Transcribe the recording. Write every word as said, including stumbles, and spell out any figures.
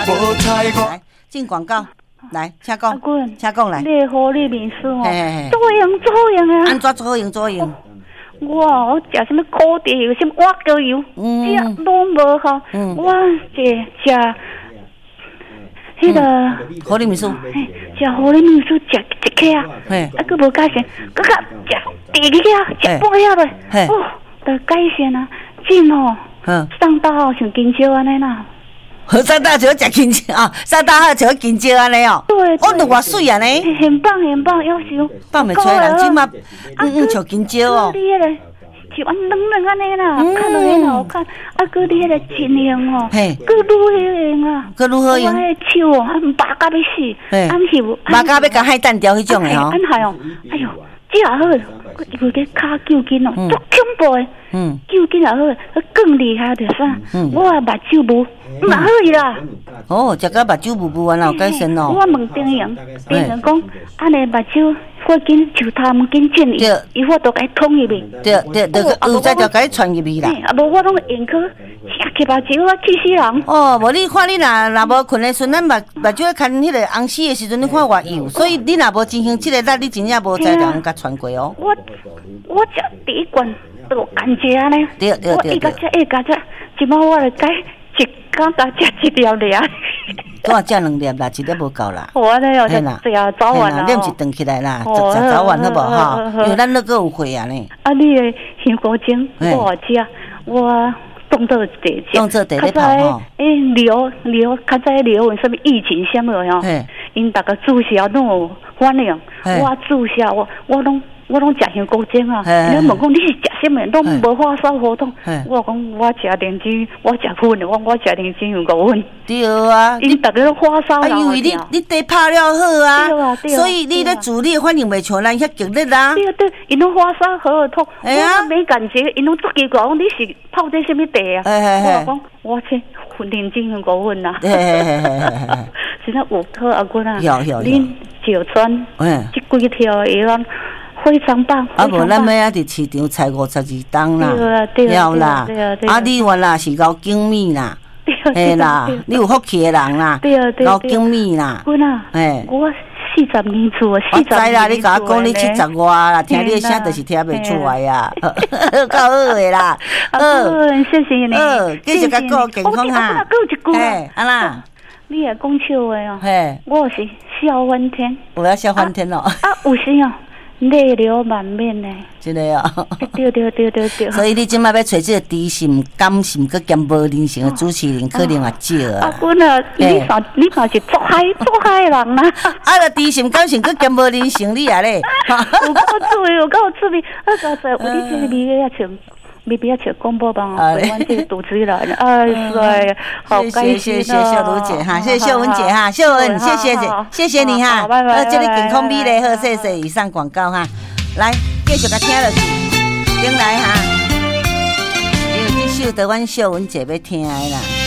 无彩我。 来进广告，来，请讲，请讲来。 你的护理名师哦， 嘿做用做用啊！ 安怎做用做用？ 哇，我食什么苦茶油，什么挖膏油，这拢无好。我这食迄个护理名师， 食护理名师食一克啊，啊，佫无改善，佫甲食第二克，食半克咧，哦，得改善啊，真哦，上大号像金蕉安尼啦。 上大就食金蕉啊，上大号就金蕉安尼哦。 对， 我都偌水安尼。 很棒很棒，要求。 放袂出来，人即马嗯嗯像金蕉哦。 你迄个是安软软安尼啦，看落去好看。啊，佮你迄个真用哦，佮愈迄用啊， 佮愈好用。 我迄手哦，还拔甲要死，安翕。 拔甲要甲海弹掉迄种的哦。 安害哦，哎哟，这也好，佮伊个骹揪筋哦，足恐怖的。嗯，揪筋也好，更厉害着啥？我目睭无。嘛好伊啦！ 哦，食到目睭雾雾安有改善哦。 我问丁阳，丁阳讲，安尼目睭火紧就头毛紧紧伊，伊我都甲伊捅入去。 对对对，有才就甲伊传入去啦。 啊，无我拢用去，吃起目睭我气死人。 哦，无你看你若若无困的时阵，咱目目睭看迄个红丝的时阵，你看偌幼，所以你若无进行即个力，你真正无才能甲传过哦。 我我食第一罐都甘蔗安尼， 对对对。 我一甲食一甲食，即摆我来改。一刚才食一粒粒， 拄啊食两粒啦，一粒无够啦。 我呢哦，对啊，早晚啦， 你毋是顿起来啦，食食早晚好无吼？因为咱那个有血啊呢。 啊，你的香菇精我食，我当做地食。 当做地咧泡吼。 诶，流流，较早流什么疫情什么哟？因逐个注射拢有反应，我注射我我拢。我拢食香菇精啊！你问讲你是食什么？拢无发烧好痛。我讲我食莲子，我食粉的，我我食莲子香菇粉。 对啊， 因逐个拢发烧啦。 因为你你地拍了好啊，对啊对啊，所以你咧煮你反应袂像咱遐激烈啦。 对啊对，因拢发烧好痛，我没感觉，因拢足奇怪，讲你是泡这什么茶啊？我讲我吃莲子香菇粉啦。现在有好阿姑啊，恁石川，即几条药。非常棒， 啊无咱要啊伫市场采五十二担啦，了啦，啊你原来是搞精米啦，嘿啦，你有福气的人啦，搞精米啦， 我呐，哎，我四十年厝，四十年厝。我知啦，你甲我讲你七十外啦，听你的声就是听袂出来呀，够好的啦， 嗯，谢谢你， 嗯，继续甲顾健康哈， 嘿， 安啦， 你也讲笑话哦，嘿，我是笑翻天， 我要笑翻天哦， 啊，有时哦。泪流满面呢， 真的哦。 对对对对对。 所以你即摆要找这个知心、甘心佮兼无人性的主持人，可能也少啊。 阿君啊，你嘛你嘛是做嗨做嗨人啦。 啊，个知心、甘心佮兼无人性，你啊咧。 有够趣味，有够趣味。啊，刚才有你这个味也像。你不要去广播帮我，台湾这个主持人，哎，是，好开心哦！ 谢谢秀茹姐哈，谢谢秀文姐哈，秀文，谢谢谢谢你哈，呃，这里健康美丽好，谢谢以上广告哈，来继续甲听落去，顶来哈，因为这首台湾秀文姐要听的啦。